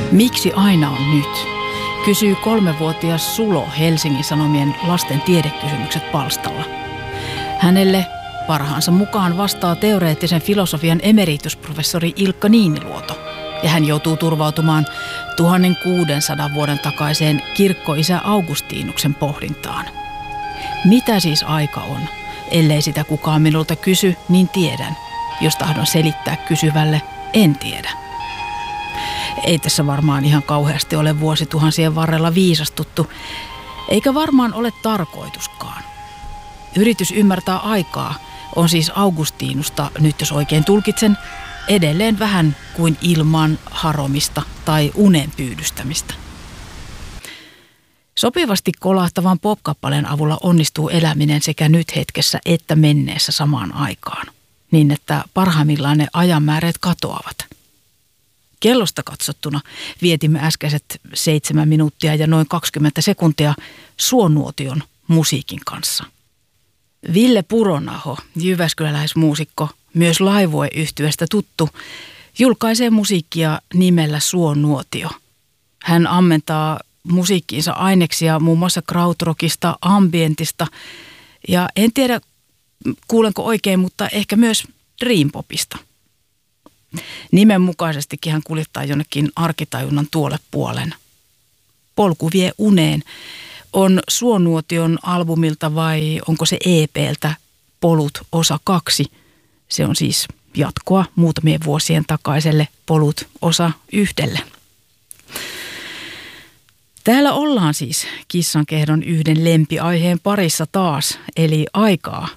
Miksi aina on nyt? Kysyy 3-vuotias Sulo Helsingin Sanomien lasten tiedekysymykset palstalla. Hänelle parhaansa mukaan vastaa teoreettisen filosofian emeritusprofessori Ilkka Niiniluoto. Ja hän joutuu turvautumaan 1600 vuoden takaiseen kirkkoisä Augustinuksen pohdintaan. Mitä siis aika on? Ellei sitä kukaan minulta kysy, niin tiedän. Jos tahdon selittää kysyvälle, en tiedä. Ei tässä varmaan ihan kauheasti ole vuosituhansien varrella viisastuttu, eikä varmaan ole tarkoituskaan. Yritys ymmärtää aikaa on siis Augustinusta, nyt jos oikein tulkitsen, edelleen vähän kuin ilman haromista tai unen pyydystämistä. Sopivasti kolahtavan pop-kappaleen avulla onnistuu eläminen sekä nyt hetkessä että menneessä samaan aikaan, niin että parhaimmillaan ne ajanmääreet katoavat. Kellosta katsottuna vietimme äskeiset 7 minuuttia ja noin 20 sekuntia Suonuotion musiikin kanssa. Ville Puronaho, jyväskyläläismuusikko, myös Laivue-yhtyeestä tuttu, julkaisee musiikkia nimellä Suonuotio. Hän ammentaa musiikkiinsa aineksia muun muassa krautrockista, ambientista ja en tiedä kuulenko oikein, mutta ehkä myös dreampopista. Nimen mukaisestikin hän kuljettaa jonnekin arkitajunnan tuolle puolen. Polku vie uneen on Suonuotion albumilta vai onko se EP:ltä Polut osa 2. Se on siis jatkoa muutamien vuosien takaiselle Polut osa 1. Täällä ollaan siis kissankehdon yhden lempiaiheen parissa taas, eli aikaa